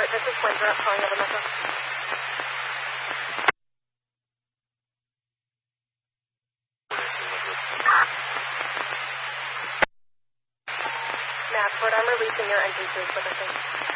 report. This is Winthrop calling over Metro. Matchford, I'm releasing your entry to equipment.